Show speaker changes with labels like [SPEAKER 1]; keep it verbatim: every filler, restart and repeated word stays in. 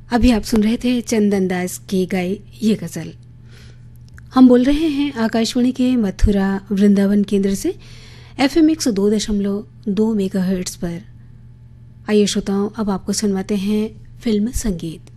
[SPEAKER 1] अभी आप सुन रहे थे चंदन दास की गाई ये गज़ल। हम बोल रहे हैं आकाशवाणी के मथुरा वृंदावन केंद्र से एफएम एक सौ दो दशमलव दो मेगाहर्ट्ज़ पर। आइए श्रोताओं, अब आपको सुनवाते हैं फिल्म संगीत।